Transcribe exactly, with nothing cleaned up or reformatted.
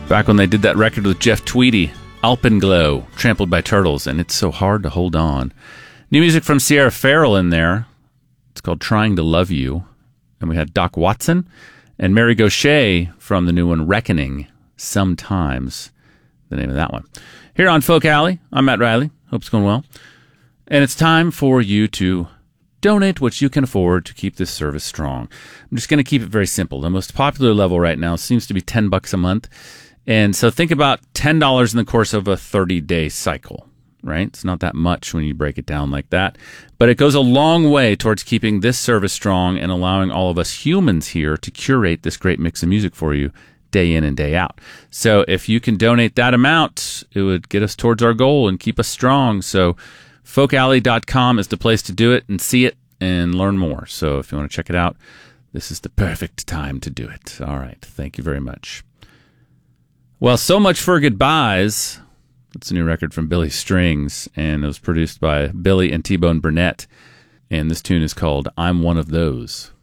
Back when they did that record with Jeff Tweedy, Alpenglow, Trampled by Turtles, and It's So Hard to Hold On. New music from Sierra Farrell in there. It's called Trying to Love You. And we had Doc Watson and Mary Gauthier from the new one, Reckoning, Sometimes, the name of that one. Here on Folk Alley, I'm Matt Riley. Hope it's going well. And it's time for you to donate what you can afford to keep this service strong. I'm just going to keep it very simple. The most popular level right now seems to be ten bucks a month. And so think about ten dollars in the course of a thirty-day cycle, right? It's not that much when you break it down like that. But it goes a long way towards keeping this service strong and allowing all of us humans here to curate this great mix of music for you day in and day out. So if you can donate that amount, it would get us towards our goal and keep us strong. So folk alley dot com is the place to do it and see it and learn more. So if you want to check it out, this is the perfect time to do it. All right. Thank you very much. Well, So Much for Goodbyes. That's a new record from Billy Strings, and it was produced by Billy and T-Bone Burnett. And this tune is called I'm One of Those.